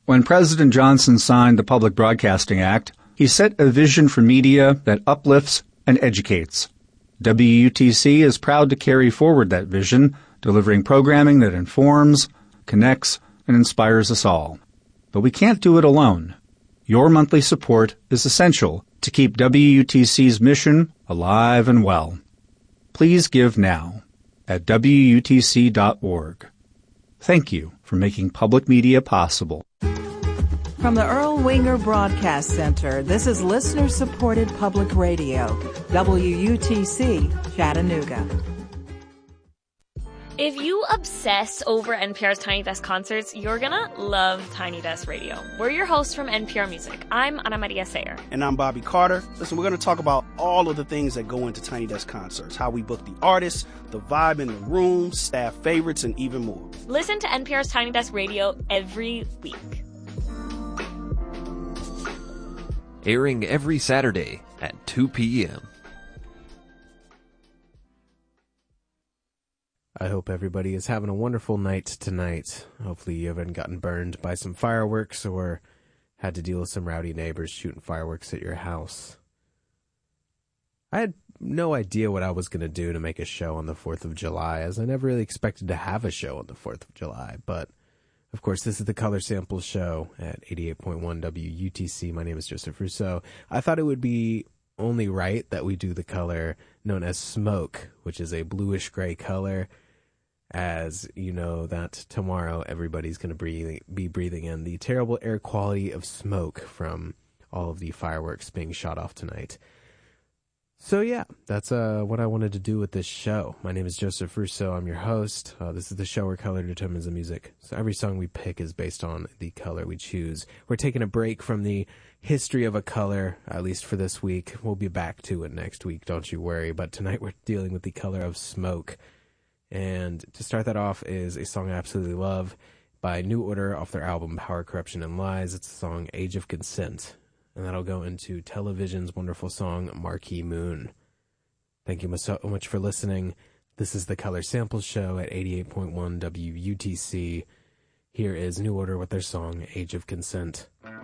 When President Johnson signed the Public Broadcasting Act, he set a vision for media that uplifts and educates. WUTC is proud to carry forward that vision, delivering programming that informs, connects, and inspires us all. But we can't do it alone. Your monthly support is essential to keep WUTC's mission alive and well. Please give now at WUTC.org. Thank you for making public media possible. From the Earl Winger Broadcast Center, this is listener-supported public radio, WUTC, Chattanooga. If you obsess over NPR's Tiny Desk concerts, you're gonna love Tiny Desk Radio. We're your hosts from NPR Music. I'm Ana Maria Sayer. And I'm Bobby Carter. Listen, we're gonna talk about all of the things that go into Tiny Desk concerts, how we book the artists, the vibe in the room, staff favorites, and even more. Listen to NPR's Tiny Desk Radio every week. Airing every Saturday at 2 p.m. I hope everybody is having a wonderful night tonight. Hopefully you haven't gotten burned by some fireworks or had to deal with some rowdy neighbors shooting fireworks at your house. I had no idea what I was going to do to make a show on the 4th of July, as I never really expected to have a show on the 4th of July. But, of course, this is the Color Sample Show at 88.1 WUTC. My name is Joseph Rousseau. I thought it would be only right that we do the color known as smoke, which is a bluish-gray color, as you know that tomorrow everybody's going to be breathing in the terrible air quality of smoke from all of the fireworks being shot off tonight. So yeah, that's what I wanted to do with this show. My name is Joseph Rousseau. I'm your host. This is the show where color determines the music. So every song we pick is based on the color we choose. We're taking a break from the history of a color, at least for this week. We'll be back to it next week, don't you worry. But tonight we're dealing with the color of smoke. And to start that off is a song I absolutely love by New Order off their album Power, Corruption, and Lies. It's the song Age of Consent. And that'll go into Television's wonderful song Marquee Moon. Thank you so much for listening. This is the Color Sample Show at 88.1 WUTC. Here is New Order with their song Age of Consent.